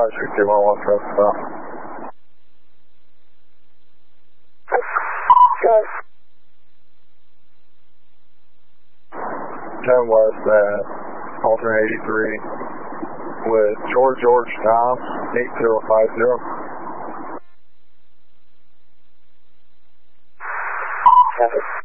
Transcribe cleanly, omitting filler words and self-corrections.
Roger, 211 truck stop. Good. 10 West at alternate 83 with George Tom, 8050. Copy.